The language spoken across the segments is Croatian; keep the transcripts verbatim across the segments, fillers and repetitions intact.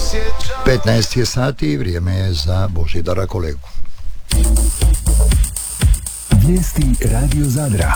petnaest je sati i vrijeme je za Božidara kolegu. Vijesti Radio Zadra.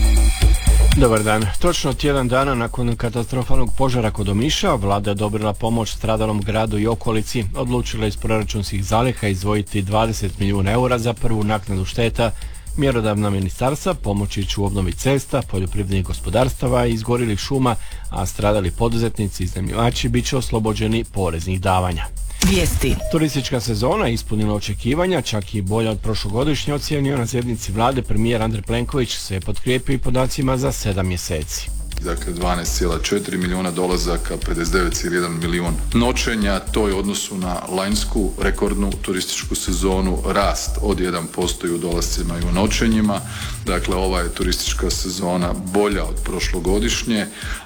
Dobar dan. Točno tjedan dana nakon katastrofalnog požara kod Omiša, vlada je odobrila pomoć stradalom gradu i okolici. Odlučila iz proračunskih zaliha izdvojiti dvadeset milijuna eura za prvu naknadu šteta. Mjerodavna ministarstva pomoći će u obnovi cesta, poljoprivrednih gospodarstava i izgorjelih šuma, a stradali poduzetnici i iznajmljivači bit će oslobođeni poreznih davanja. Vijesti. Turistička sezona ispunila očekivanja, čak i bolja od prošlogodišnje, ocijenio na sjednici vlade premijer Andrej Plenković, se potkrijepio i podacima za sedam mjeseci. Dakle, dvanaest zarez četiri milijuna dolazaka, pedeset devet zarez jedan milijun noćenja, to je u odnosu na lanjsku rekordnu turističku sezonu rast od jedan posto i u dolascima i u noćenjima. Dakle, ova je turistička sezona bolja od prošlogodišnje,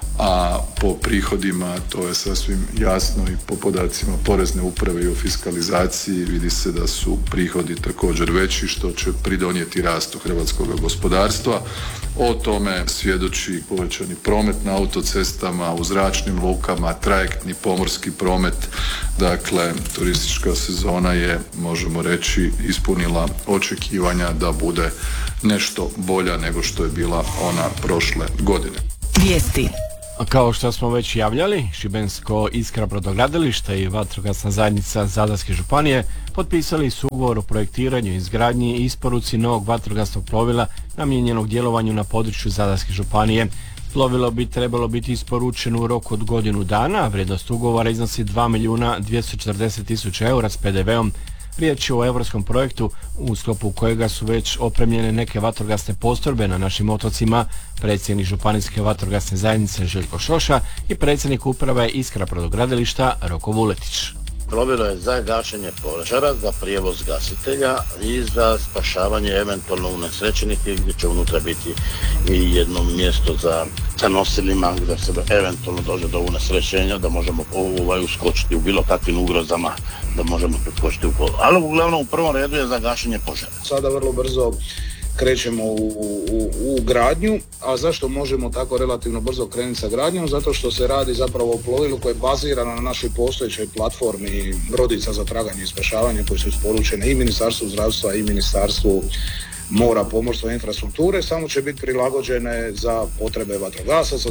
a po prihodima to je sasvim jasno i po podacima porezne uprave i o fiskalizaciji vidi se da su prihodi također veći, što će pridonijeti rastu hrvatskog gospodarstva. O tome svjedoči povećani promet na autocestama, u zračnim lukama, trajektni pomorski promet. Dakle, turistička sezona je, možemo reći, ispunila očekivanja da bude nešto bolja nego što je bila ona prošle godine. Vijesti. Kao što smo već javljali, Šibensko Iskra brodogradilište i vatrogasna zajednica Zadarske županije potpisali su ugovor o projektiranju, izgradnji i isporuci novog vatrogasnog plovila namijenjenog djelovanju na području Zadarske županije. Plovilo bi trebalo biti isporučeno u roku od godinu dana, a vrijednost ugovora iznosi dva milijuna dvjesto četrdeset tisuća eura s pe de veom. Riječ je o europskom projektu u sklopu kojega su već opremljene neke vatrogasne postrojbe na našim otocima, predsjednik Županijske vatrogasne zajednice Željko Šoša i predsjednik uprave Iskra brodogradilišta Roko Vuletić. Plovilo je za gašenje požara, za prijevoz gasitelja i za spašavanje eventualno unesrećenih, gdje će unutra biti i jedno mjesto za, za nosilima gdje se eventualno dođe do unesrećenja, da možemo ovaj, uskočiti u bilo kakvim ugrozama, da možemo preskočiti u polu. Ali uglavnom u prvom redu je za gašenje požara. Sada vrlo brzo krećemo u, u, u gradnju, a zašto možemo tako relativno brzo krenuti sa gradnjom? Zato što se radi zapravo o plovilu koje je bazirano na našoj postojećoj platformi brodica za traganje i spašavanje koje su isporučene i Ministarstvu zdravstva i Ministarstvu mora, pomorstva i infrastrukture, samo će biti prilagođene za potrebe vatrogasaca.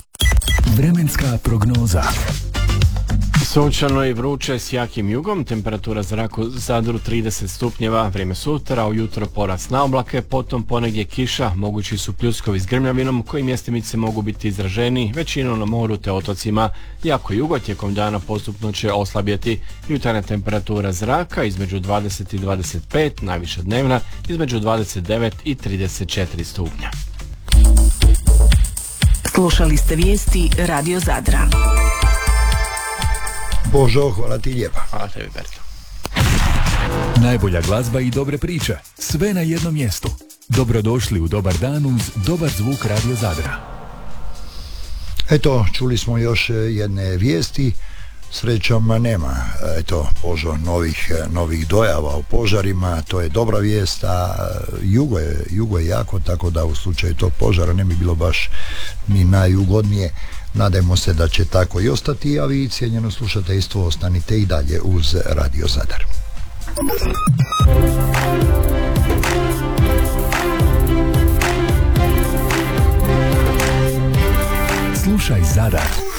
Vremenska prognoza. Sunčano i vruće s jakim jugom, temperatura zraka u Zadru trideset stupnjeva, vrijeme sutra, ujutro porast na oblake, potom ponegdje kiša, mogući su pljuskovi s grmljavinom koji mjestimice mogu biti izraženi, većinom na moru te otocima. Jako jugo tijekom dana postupno će oslabjeti. Jutarnja temperatura zraka između dvadeset i dvadeset pet, najviša dnevna između dvadeset devet i trideset četiri stupnja. Slušali ste vijesti Radio Zadra. Božo, hvala ti lijepa. Hvala tebi, Berto. Najbolja glazba i dobre priče, sve na jednom mjestu. Dobrodošli u dobar dan uz dobar zvuk Radio Zadra. Eto, čuli smo još jedne vijesti. Srećom nema, eto, Božo, novih, novih dojava o požarima, to je dobra vijest, a jugo je, jugo je jako, tako da u slučaju tog požara ne bi bilo baš ni najugodnije. Nadajmo se da će tako i ostati, a vi, cijenjeno slušateljstvo, ostanite i dalje uz Radio Zadar. Slušaj Zadar.